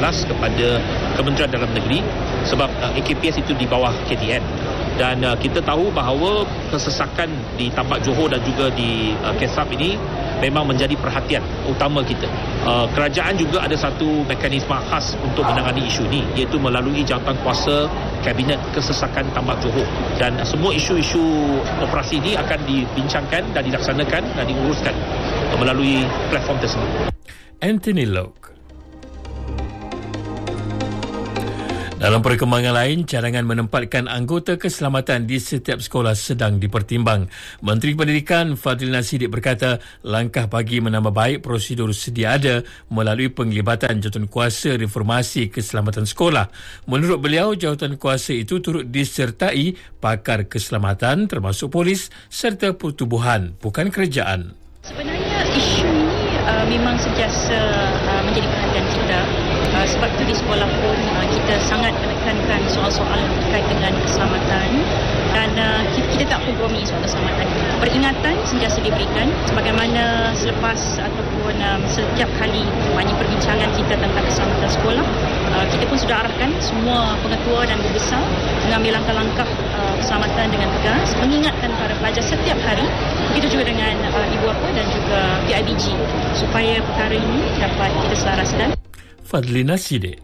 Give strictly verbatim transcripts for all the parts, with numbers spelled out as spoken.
jelas kepada Kementerian Dalam Negeri sebab uh, A K P S itu di bawah K T N. Dan uh, kita tahu bahawa kesesakan di Tambak Johor dan juga di uh, Kesap ini memang menjadi perhatian utama kita. Uh, kerajaan juga ada satu mekanisme khas untuk menangani isu ini, iaitu melalui jawatan kuasa Kabinet Kesesakan Tambak Johor. Dan uh, semua isu-isu operasi ini akan dibincangkan dan dilaksanakan dan diuruskan uh, melalui platform tersebut. Anthony Locke. Dalam perkembangan lain, cadangan menempatkan anggota keselamatan di setiap sekolah sedang dipertimbang. Menteri Pendidikan Fadlina Siddiq berkata langkah bagi menambah baik prosedur sedia ada melalui penglibatan jawatankuasa reformasi keselamatan sekolah. Menurut beliau, jawatankuasa itu turut disertai pakar keselamatan termasuk polis serta pertubuhan, bukan kerajaan. Sebenarnya isu ini uh, memang sentiasa uh, menjadi perhatian kita. Uh, sebab itu di sekolah pun uh, kita sangat menekankan soal-soal berkait dengan keselamatan dan uh, kita, kita tak kompromi soal keselamatan. Peringatan sentiasa diberikan sebagaimana selepas ataupun um, setiap kali banyak perbincangan kita tentang keselamatan sekolah, uh, kita pun sudah arahkan semua pengetua dan guru besar mengambil langkah-langkah uh, keselamatan dengan tegas, mengingatkan para pelajar setiap hari, begitu juga dengan uh, ibu bapa dan juga P I B G supaya perkara ini dapat kita selaraskan. Fadlina Siddiq.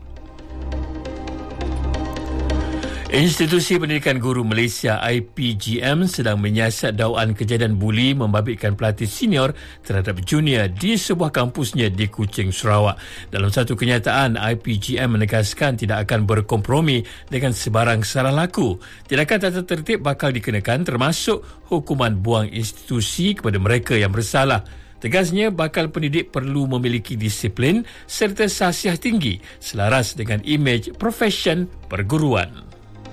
Institusi Pendidikan Guru Malaysia I P G M sedang menyiasat dakwaan kejadian buli membabitkan pelatih senior terhadap junior di sebuah kampusnya di Kuching, Sarawak. Dalam satu kenyataan, I P G M menegaskan tidak akan berkompromi dengan sebarang salah laku. Tindakan tata tertib bakal dikenakan termasuk hukuman buang institusi kepada mereka yang bersalah. Tegasnya, bakal pendidik perlu memiliki disiplin serta sahsiah tinggi selaras dengan imej profesion perguruan.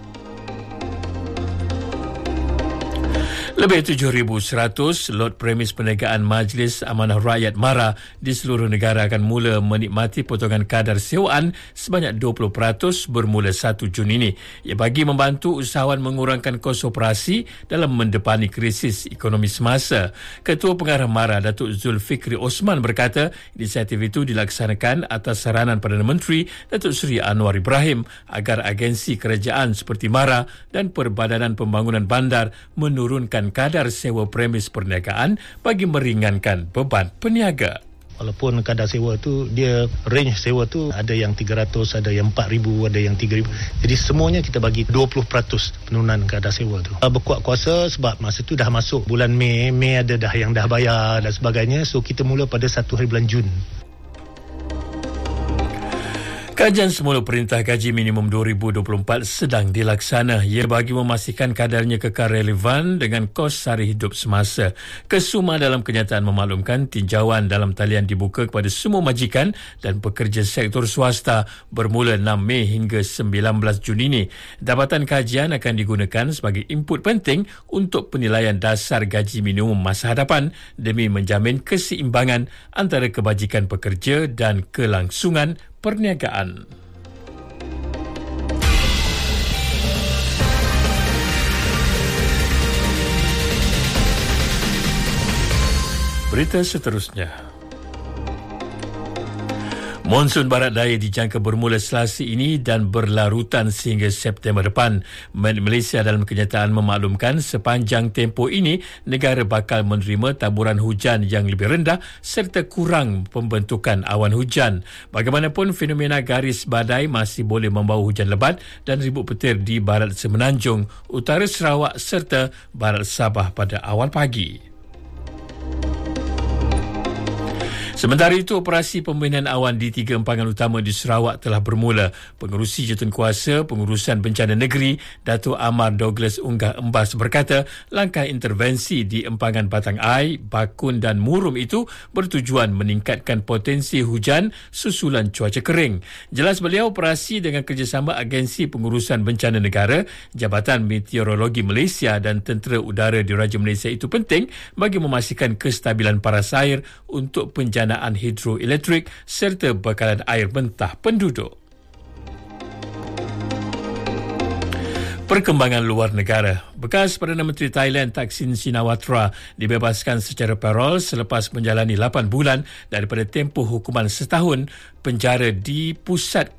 Lebih tujuh ribu seratus lot premis perniagaan Majlis Amanah Rakyat MARA di seluruh negara akan mula menikmati potongan kadar sewaan sebanyak dua puluh peratus bermula satu Jun ini. Ia bagi membantu usahawan mengurangkan kos operasi dalam mendepani krisis ekonomi semasa. Ketua Pengarah MARA, Datuk Zulfikri Osman berkata inisiatif itu dilaksanakan atas saranan Perdana Menteri Datuk Seri Anwar Ibrahim agar agensi kerajaan seperti MARA dan Perbadanan Pembangunan Bandar menurunkan kadar sewa premis perniagaan bagi meringankan beban peniaga. Walaupun kadar sewa tu, dia range sewa tu ada yang tiga ratus, ada yang empat ribu, ada yang tiga ribu. Jadi semuanya kita bagi dua puluh peratus penurunan kadar sewa tu. Berkuat kuasa sebab masa tu dah masuk bulan Mei, Mei ada dah yang dah bayar dan sebagainya. So kita mula pada satu hari bulan Jun. Kajian semula Perintah Gaji Minimum dua ribu dua puluh empat sedang dilaksana. Ia bagi memastikan kadarnya kekal relevan dengan kos sara hidup semasa. Kesuma dalam kenyataan memaklumkan tinjauan dalam talian dibuka kepada semua majikan dan pekerja sektor swasta bermula enam Mei hingga sembilan belas Jun ini. Dapatan kajian akan digunakan sebagai input penting untuk penilaian dasar gaji minimum masa hadapan demi menjamin keseimbangan antara kebajikan pekerja dan kelangsungan perniagaan. Berita seterusnya. Monsun barat daya dijangka bermula Selasa ini dan berlarutan sehingga September depan. Malaysia dalam kenyataan memaklumkan sepanjang tempoh ini negara bakal menerima taburan hujan yang lebih rendah serta kurang pembentukan awan hujan. Bagaimanapun, fenomena garis badai masih boleh membawa hujan lebat dan ribut petir di barat Semenanjung, utara Sarawak serta barat Sabah pada awal pagi. Sementara itu, operasi pembinaan awan di tiga empangan utama di Sarawak telah bermula. Pengerusi Jawatankuasa Pengurusan Bencana Negeri, Datuk Amar Douglas Unggah Embas berkata, langkah intervensi di empangan Batang Ai, Bakun dan Murum itu bertujuan meningkatkan potensi hujan susulan cuaca kering. Jelas beliau, operasi dengan kerjasama Agensi Pengurusan Bencana Negara, Jabatan Meteorologi Malaysia dan Tentera Udara Diraja Malaysia itu penting bagi memastikan kestabilan paras air untuk penjanaan hidroelektrik serta bekalan air mentah penduduk. Perkembangan luar negara. Bekas Perdana Menteri Thailand Thaksin Shinawatra dibebaskan secara parol selepas menjalani lapan bulan daripada tempoh hukuman setahun penjara di pusat